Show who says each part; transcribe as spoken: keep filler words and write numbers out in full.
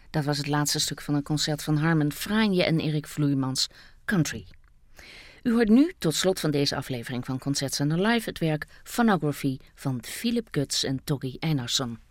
Speaker 1: Dat was het laatste stuk van een concert van Harmen Franje en Erik Vloeimans, Country. U hoort nu, tot slot van deze aflevering van Concertzender Live, het werk Phonography van Philip Guts en Toggi Einarsson.